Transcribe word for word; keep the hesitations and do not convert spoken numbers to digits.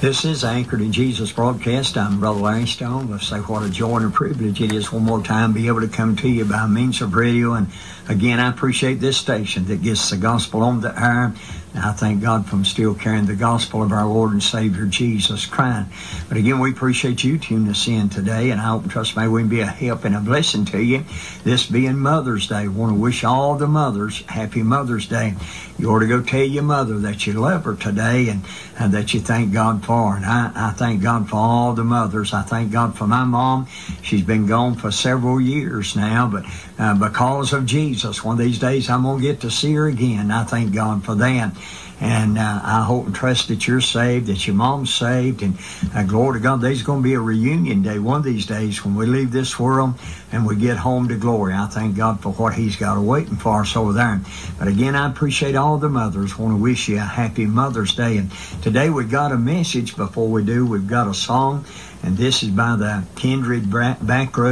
This is Anchored in Jesus broadcast. I'm Brother Larry Stone. Let's say what a joy and a privilege it is one more time to be able to come to you by means of radio. And again, I appreciate this station that gets the gospel on the air. And I thank God for still carrying the gospel of our Lord and Savior Jesus Christ. But again, we appreciate you tuning us in today, and I hope and trust may we can be a help and a blessing to you. This being Mother's Day, I want to wish all the mothers happy Mother's Day. You ought to go tell your mother that you love her today and, and that you thank God for her. And I, I thank God for all the mothers. I thank God for my mom. She's been gone for several years now, but uh, because of Jesus, one of these days I'm going to get to see her again. I thank God for that. And uh, I hope and trust that you're saved, that your mom's saved, and uh, glory to God, there's going to be a reunion day one of these days when we leave this world and we get home to glory. I thank God for what He's got waiting for us over there. But again, I appreciate all the mothers. I want to wish you a happy Mother's Day. And today we've got a message. Before we do, we've got a song, and this is by the Kindred Backroad.